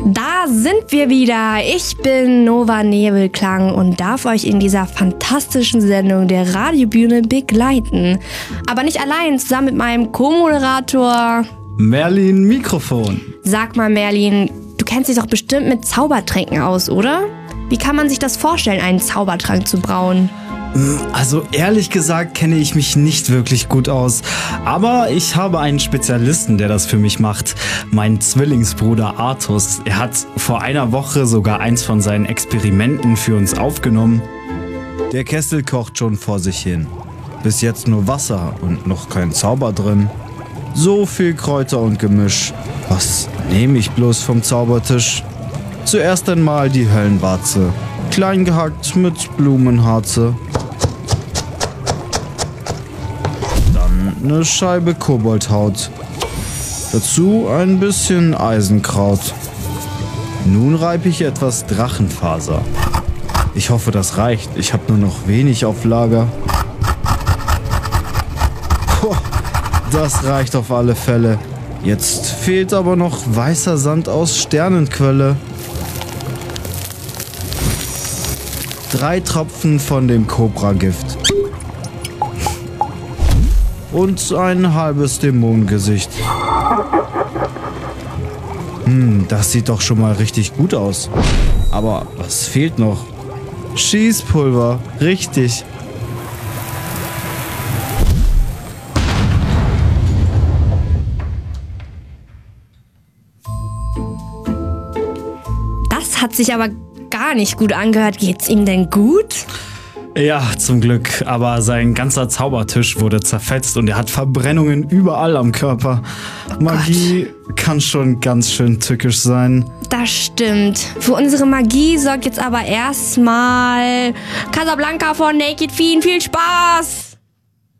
Da sind wir wieder. Ich bin Nova Nebelklang und darf euch in dieser fantastischen Sendung der Radiobühne begleiten. Aber nicht allein, zusammen mit meinem Co-Moderator Merlin Mikrofon. Sag mal, Merlin, du kennst dich doch bestimmt mit Zaubertränken aus, oder? Wie kann man sich das vorstellen, einen Zaubertrank zu brauen? Also ehrlich gesagt kenne ich mich nicht wirklich gut aus, aber ich habe einen Spezialisten, der das für mich macht. Mein Zwillingsbruder Artus. Er hat vor einer Woche sogar eins von seinen Experimenten für uns aufgenommen. Der Kessel kocht schon vor sich hin. Bis jetzt nur Wasser und noch kein Zauber drin. So viel Kräuter und Gemisch. Was nehme ich bloß vom Zaubertisch? Zuerst einmal die Höllenwarze. Klein gehackt mit Blumenharze. Dann eine Scheibe Koboldhaut. Dazu ein bisschen Eisenkraut. Nun reibe ich etwas Drachenfaser. Ich hoffe, das reicht. Ich habe nur noch wenig auf Lager. Puh, das reicht auf alle Fälle. Jetzt fehlt aber noch weißer Sand aus Sternenquelle. 3 Tropfen von dem Cobra-Gift. Und ein halbes Dämonengesicht. Das sieht doch schon mal richtig gut aus. Aber was fehlt noch? Schießpulver, richtig. Das hat sich aber gar nicht gut angehört. Geht's ihm denn gut? Ja, zum Glück, aber sein ganzer Zaubertisch wurde zerfetzt und er hat Verbrennungen überall am Körper. Magie kann schon ganz schön tückisch sein. Das stimmt. Für unsere Magie sorgt jetzt aber erstmal Casablanca von Naked Fiend. Viel Spaß!